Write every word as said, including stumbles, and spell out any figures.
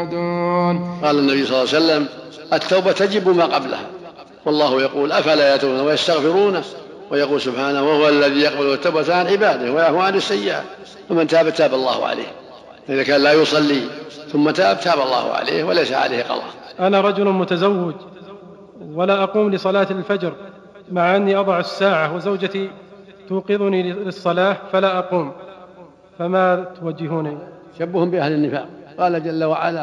يهتدون. قال النبي صلى الله عليه وسلم: التوبة تجب ما قبلها، والله يقول: أفلا يتوبون ويستغفرونه، ويقول سبحانه: وهو الذي يقبل التوبة عن عباده ويعفو عن السيئات، فمن تاب تاب الله عليه. إذا كان لا يصلي ثم تاب تاب الله عليه وليس عليه قضاء. أنا رجل متزوج ولا أقوم لصلاة الفجر، مع أني أضع الساعة وزوجتي توقظني للصلاة فلا أقوم، فما توجهوني؟ شبههم بأهل النفاق. قال جل وعلا: